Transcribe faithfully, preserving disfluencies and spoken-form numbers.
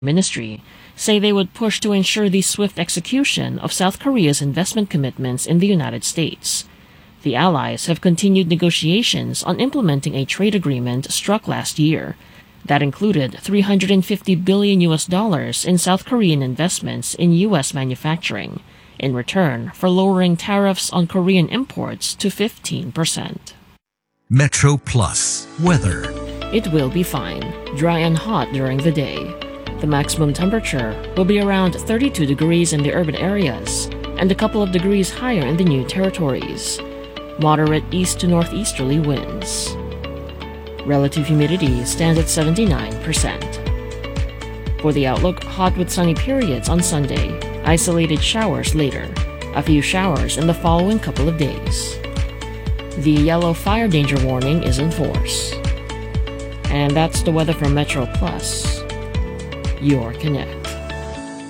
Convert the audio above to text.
Ministry say they would push to ensure the swift execution of South Korea's investment commitments in the United States. The allies have continued negotiations on implementing a trade agreement struck last year that included three hundred fifty billion U S dollars in South Korean investments in U S manufacturing, in return for lowering tariffs on Korean imports to fifteen percent. Metro Plus weather. It will be fine, dry and hot during the day. The maximum temperature will be around thirty-two degrees in the urban areas and a couple of degrees higher in the new territories. Moderate east to northeasterly winds. Relative humidity stands at seventy-nine percent. For the outlook, hot with sunny periods on Sunday, isolated showers later, a few showers in the following couple of days. The yellow fire danger warning is in force. And that's the weather from Metro Plus, your connect.